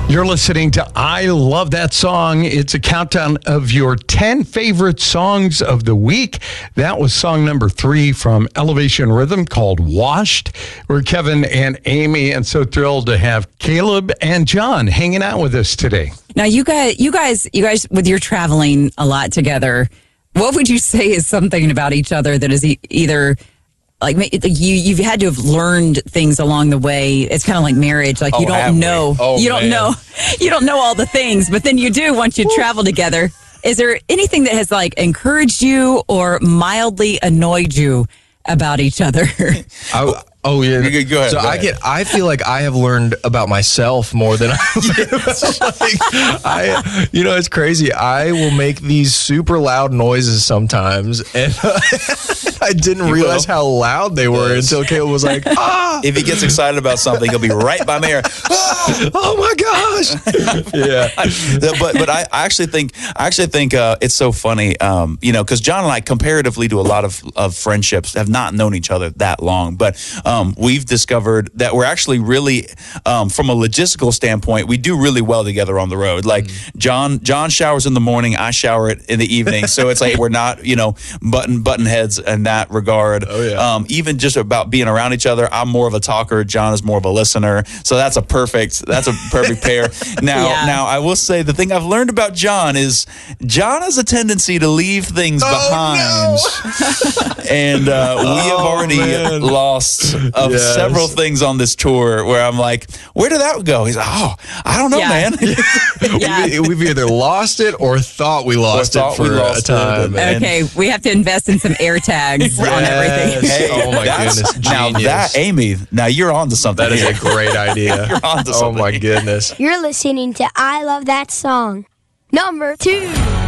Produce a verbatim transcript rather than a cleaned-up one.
You're listening to I Love That Song. It's a countdown of your ten favorite songs of the week. That was song number three from Elevation Rhythm called Washed. We're Kevin and Amy, and so thrilled to have Caleb and John hanging out with us today. Now, you guys, you guys, you guys, with your traveling a lot together, what would you say is something about each other that is e- either... Like you, you've had to have learned things along the way. It's kind of like marriage. Like Oh, you don't know, oh, you don't man. know, you don't know all the things, but then you do once you travel together. Is there anything that has like encouraged you or mildly annoyed you about each other? I, oh yeah, You go ahead, So go I ahead. get. I feel like I have learned about myself more than I. like, I, you know, it's crazy. I will make these super loud noises sometimes, and I didn't realize will. how loud they were Yes. until Caleb was like, "Ah, If he gets excited about something, he'll be right by me. Ah! oh my gosh!" yeah. but but I, I actually think I actually think uh, it's so funny, um, you know, because John and I, comparatively to a lot of, of friendships, have not known each other that long. But um, we've discovered that we're actually really, um, from a logistical standpoint, we do really well together on the road. Like Mm. John John showers in the morning, I shower it in the evening. So it's like we're not, you know, button button heads in that regard. Oh, yeah. Um, even just about being around each other, I'm more of a talker. John is more of a listener. So that's a perfect that's a perfect pair. Now Yeah. now I will say the thing I've learned about John is John has a tendency to leave things behind. And uh, we have Oh, already man. lost of Yes. several things on this tour where I'm like, where did that go? He's like, oh, I don't know, Yeah. man. Yeah. We, we've either lost it or thought we lost thought it for we lost a it, time. and- Okay, we have to invest in some air tags on everything. Yes. Oh my That's- goodness! Now Genius. that, Amy, now you're on to something. That is here. a great idea. You're onto Oh something my here. goodness. You're listening to I Love That Song. Number two.